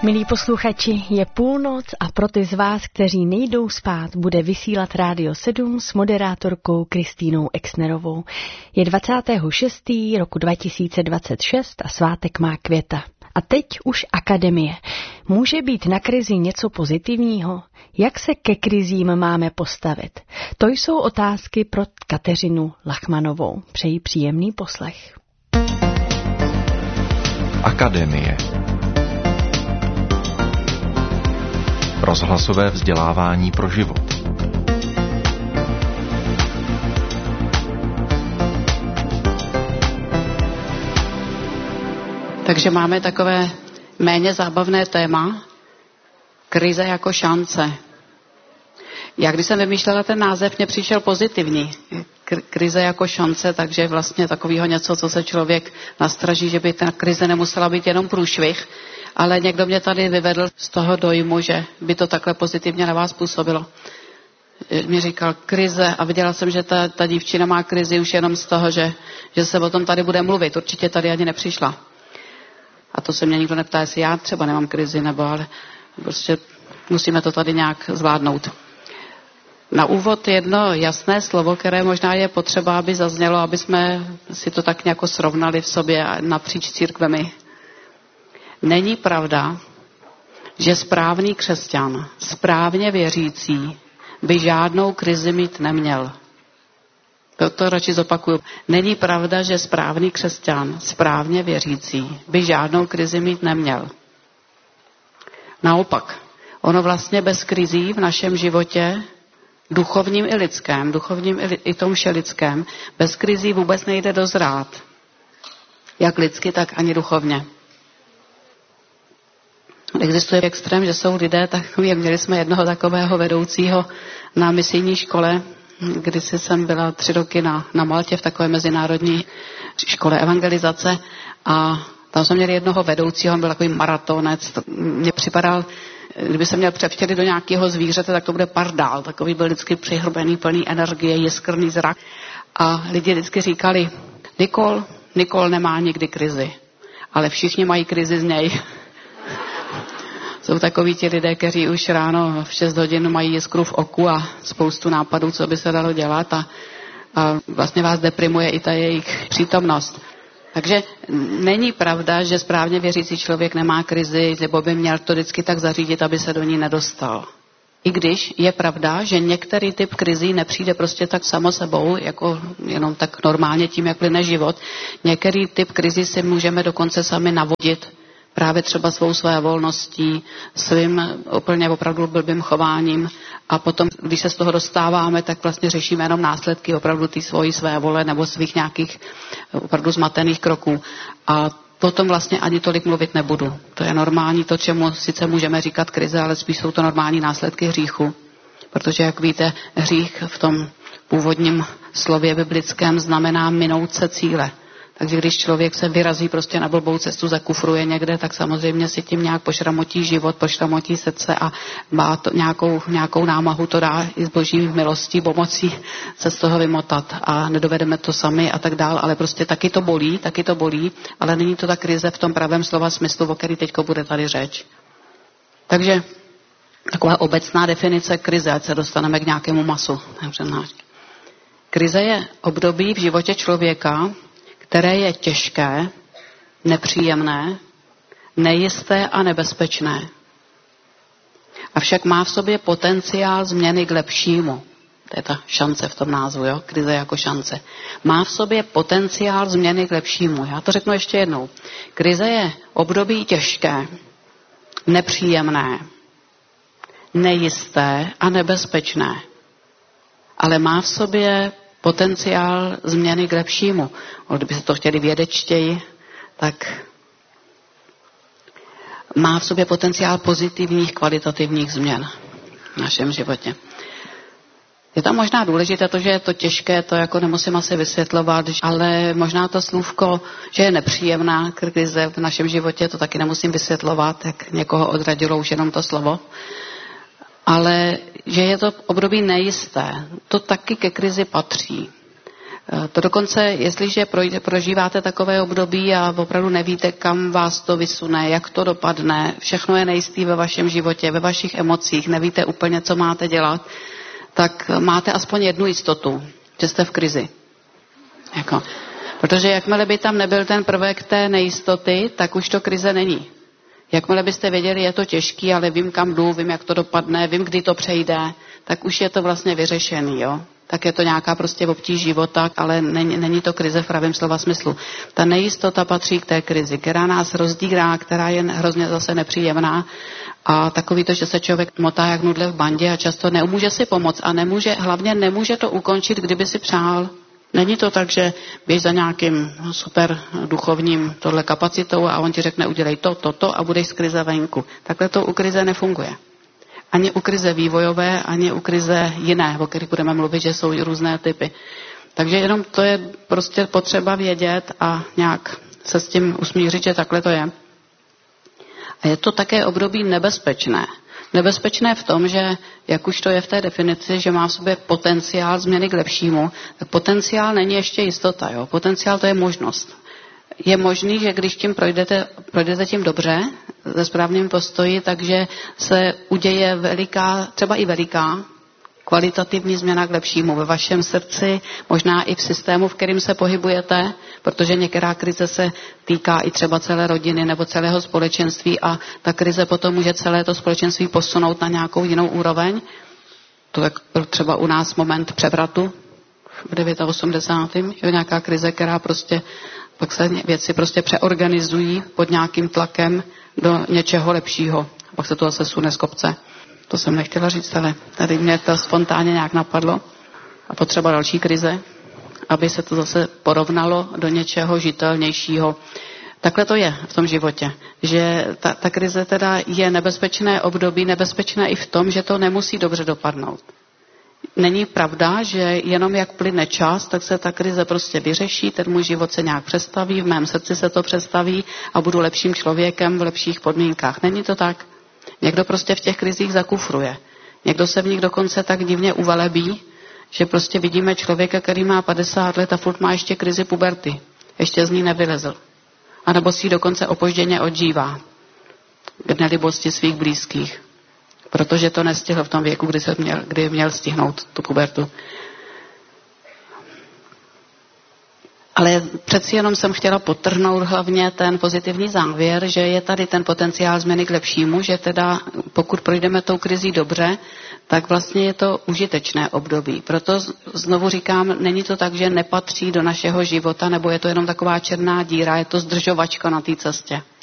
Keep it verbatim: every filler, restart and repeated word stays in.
Milí posluchači, je půlnoc a pro ty z vás, kteří nejdou spát, bude vysílat Rádio sedm s moderátorkou Kristýnou Exnerovou. Je dvacátého šestého roku dva tisíce dvacet šest a svátek má Květa. A teď už akademie. Může být na krizi něco pozitivního? Jak se ke krizím máme postavit? To jsou otázky pro Kateřinu Lachmanovou. Přeji příjemný poslech. Akademie. Rozhlasové vzdělávání pro život. Takže máme takové méně zábavné téma, krize jako šance. Já když jsem vymýšlela ten název, mě přišel pozitivní. Krize jako šance, takže vlastně takového něco, co se člověk nastraží, že by ta krize nemusela být jenom průšvih, ale někdo mě tady vyvedl z toho dojmu, že by to takhle pozitivně na vás působilo. Mi říkal krize a viděla jsem, že ta, ta dívčina má krizi už jenom z toho, že, že se o tom tady bude mluvit. Určitě tady ani nepřišla. A to se mě nikdo neptá, jestli já třeba nemám krizi, nebo ale prostě musíme to tady nějak zvládnout. Na úvod jedno jasné slovo, které možná je potřeba, aby zaznělo, aby jsme si to tak nějak srovnali v sobě napříč církvemi. Není pravda, že správný křesťan, správně věřící, by žádnou krizi mít neměl. To, to radši zopakuju. Není pravda, že správný křesťan, správně věřící, by žádnou krizi mít neměl. Naopak, ono vlastně bez krizí v našem životě, duchovním i lidském, duchovním i, i tom všelidském, bez krizí vůbec nejde dozrát. Jak lidsky, tak ani duchovně. Existuje extrém, že jsou lidé takový, měli jsme jednoho takového vedoucího na misijní škole, kdysi jsem byla tři roky na, na Maltě v takové mezinárodní škole evangelizace a tam jsme měli jednoho vedoucího, on byl takový maratonec. Mně připadal, kdyby se měl převtělit do nějakého zvířete, tak to bude pardál. Takový byl vždycky přihrbený, plný energie, jiskrný zrak. A lidi vždycky říkali, Nikol, Nikol nemá nikdy krizi, ale všichni mají krizi z něj. Jsou takoví ti lidé, kteří už ráno v šest hodin mají jiskru v oku a spoustu nápadů, co by se dalo dělat a, a vlastně vás deprimuje i ta jejich přítomnost. Takže není pravda, že správně věřící člověk nemá krizi, nebo by měl to vždycky tak zařídit, aby se do ní nedostal. I když je pravda, že některý typ krizí nepřijde prostě tak samo sebou, jako jenom tak normálně tím, jak plyne život. Některý typ krizí si můžeme dokonce sami navodit, právě třeba svou své volností, svým úplně opravdu blbým chováním a potom, když se z toho dostáváme, tak vlastně řešíme jenom následky opravdu té svojí své vole nebo svých nějakých opravdu zmatených kroků. A potom vlastně ani tolik mluvit nebudu. To je normální to, čemu sice můžeme říkat krize, ale spíš jsou to normální následky hříchu. Protože, jak víte, hřích v tom původním slově biblickém znamená minout se cíle. Takže když člověk se vyrazí prostě na blbou cestu, zakufruje někde, tak samozřejmě si tím nějak pošramotí život, pošramotí srdce a má to nějakou, nějakou námahu to dá i s boží milostí, pomocí se z toho vymotat a nedovedeme to sami a tak dál, ale prostě taky to bolí, taky to bolí, ale není to ta krize v tom pravém slova smyslu, o který teďko bude tady řeč. Takže taková obecná definice krize, ať se dostaneme k nějakému masu. Krize je období v životě člověka, které je těžké, nepříjemné, nejisté a nebezpečné. Avšak má v sobě potenciál změny k lepšímu. To je ta šance v tom názvu, jo? Krize jako šance. Má v sobě potenciál změny k lepšímu. Já to řeknu ještě jednou. Krize je období těžké, nepříjemné, nejisté a nebezpečné. Ale má v sobě potenciál změny k lepšímu. Kdyby se to chtěli vědečtěji, tak má v sobě potenciál pozitivních, kvalitativních změn v našem životě. Je tam možná důležité to, že je to těžké, to jako nemusím asi vysvětlovat, ale možná to slůvko, že je nepříjemná krize v našem životě, to taky nemusím vysvětlovat, jak někoho odradilo už jenom to slovo. Ale že je to období nejisté, to taky ke krizi patří. To dokonce, jestliže prožíváte takové období a opravdu nevíte, kam vás to vysune, jak to dopadne, všechno je nejistý ve vašem životě, ve vašich emocích, nevíte úplně, co máte dělat, tak máte aspoň jednu jistotu, že jste v krizi. Jako. Protože jakmile by tam nebyl ten prvek té nejistoty, tak už to krize není. Jakmile byste věděli, je to těžký, ale vím, kam jdu, vím, jak to dopadne, vím, kdy to přejde, tak už je to vlastně vyřešený, jo. Tak je to nějaká prostě obtíž života, ale není, není to krize v pravém slova smyslu. Ta nejistota patří k té krizi, která nás rozdírá, která je hrozně zase nepříjemná a takový to, že se člověk motá jak nudle v bandě a často nemůže si pomoct a nemůže, hlavně nemůže to ukončit, kdyby si přál. Není to tak, že běž za nějakým super duchovním tohle kapacitou a on ti řekne udělej to, to, to a budeš z krize venku. Takhle to u krize nefunguje. Ani u krize vývojové, ani u krize jiné, o kterých budeme mluvit, že jsou různé typy. Takže jenom to je prostě potřeba vědět a nějak se s tím usmířit, že takhle to je. A je to také období nebezpečné. Nebezpečné v tom, že, jak už to je v té definici, že má v sobě potenciál změny k lepšímu, tak potenciál není ještě jistota. Jo? Potenciál to je možnost. Je možný, že když tím projdete, projdete tím dobře, ze správným postoji, takže se uděje veliká, třeba i veliká, kvalitativní změna k lepšímu ve vašem srdci, možná i v systému, v kterém se pohybujete, protože některá krize se týká i třeba celé rodiny nebo celého společenství a ta krize potom může celé to společenství posunout na nějakou jinou úroveň. To je třeba u nás moment převratu v osmdesátém devátém Je nějaká krize, která prostě, pak se věci prostě přeorganizují pod nějakým tlakem do něčeho lepšího. Pak se to zase sune z kopce. To jsem nechtěla říct, ale tady mě to spontánně nějak napadlo. A potřeba další krize, aby se to zase porovnalo do něčeho žitelnějšího. Takhle to je v tom životě, že ta, ta krize teda je nebezpečné období, nebezpečné i v tom, že to nemusí dobře dopadnout. Není pravda, že jenom jak plyne čas, tak se ta krize prostě vyřeší, ten můj život se nějak přestaví, v mém srdci se to přestaví a budu lepším člověkem v lepších podmínkách. Není to tak. Někdo prostě v těch krizích zakufruje. Někdo se v nich dokonce tak divně uvelebí, že prostě vidíme člověka, který má padesát let a furt má ještě krizi puberty. Ještě z ní nevylezl. A nebo si ji dokonce opožděně odžívá k nelibosti svých blízkých. Protože to nestihl v tom věku, kdy, se měl, kdy měl stihnout tu pubertu. Ale přeci jenom jsem chtěla podtrhnout hlavně ten pozitivní závěr, že je tady ten potenciál změny k lepšímu, že teda pokud projdeme tou krizí dobře, tak vlastně je to užitečné období. Proto znovu říkám, není to tak, že nepatří do našeho života, nebo je to jenom taková černá díra, je to zdržovačka na té cestě.